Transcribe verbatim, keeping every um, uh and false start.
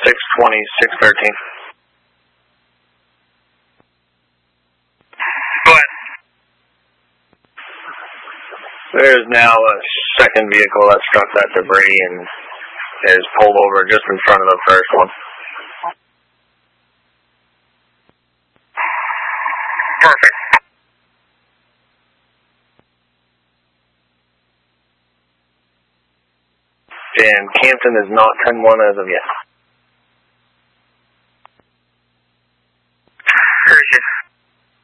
six twenty, six thirteen. Go ahead. There's now a second vehicle that struck that debris and is pulled over just in front of the first one. Perfect. And Campton is not ten one as of yet.